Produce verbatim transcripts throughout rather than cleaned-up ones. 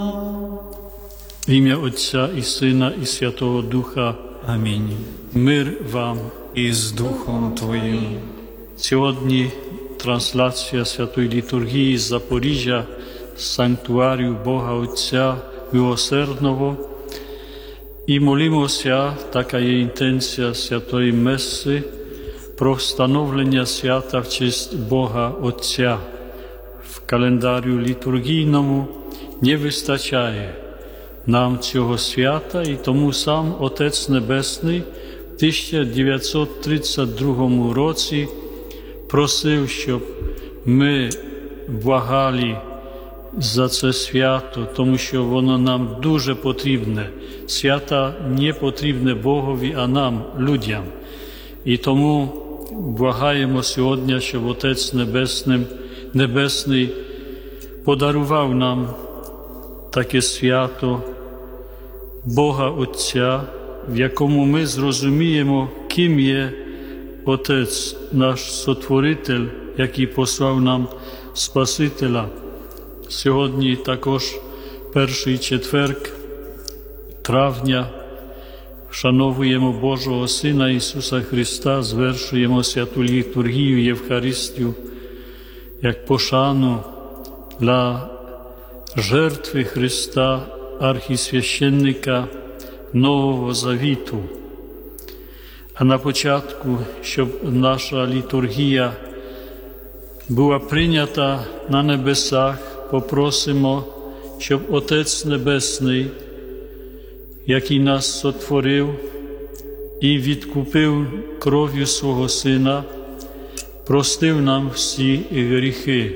В ім'я Отця і Сина, і Святого Духа. Амінь. Мир вам. І з Духом Твоїм. Сьогодні трансляція Святої Літургії з Запоріжжя, з санктуарію Бога Отця Милосердного. І молимося, така є інтенція Святої Меси, про встановлення свята в честь Бога Отця. В календарю літургійному не вистачає нам цього свята, і тому сам Отець Небесний в тисяча дев'ятсот тридцять другому році просив, щоб ми благали за це свято, тому що воно нам дуже потрібне. Свята не потрібне Богові, а нам, людям. І тому благаємо сьогодні, щоб Отець Небесний, Небесний подарував нам таке свято Бога Отця, в якому ми зрозуміємо, ким є Отець, наш Сотворитель, який послав нам Спасителя. Сьогодні також перший четверг травня вшановуємо Божого Сина Ісуса Христа, звершуємо святу літургію, Євхаристію, як пошану для жертви Христа, архісвященника Нового Завіту. А на початку, щоб наша літургія була прийнята на небесах, попросимо, щоб Отець Небесний, який нас сотворив і відкупив кров'ю свого Сина, простив нам всі гріхи.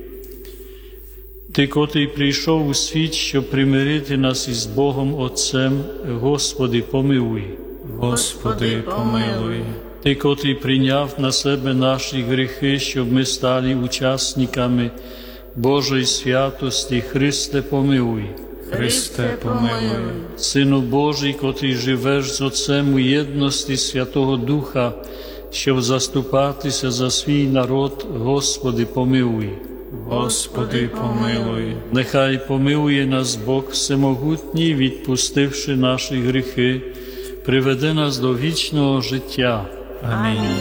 Ти, котрий прийшов у світ, щоб примирити нас із Богом Отцем, Господи, помилуй. Господи, помилуй. Ти, котрий прийняв на себе наші гріхи, щоб ми стали учасниками Божої святості, Христе, помилуй. Христе, помилуй. Сину Божий, котрий живеш з Отцем у єдності Святого Духа, щоб заступатися за свій народ, Господи, помилуй. Господи, помилуй. Нехай помилує нас Бог Всемогутній, відпустивши наші гріхи, приведе нас до вічного життя. Амінь.